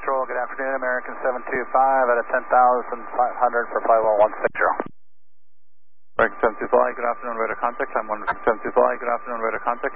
Control, good afternoon, American 725 at a 10,500 for flight level 160. American 725, good afternoon, radar contact, I'm 172 fly, good afternoon, radar contact.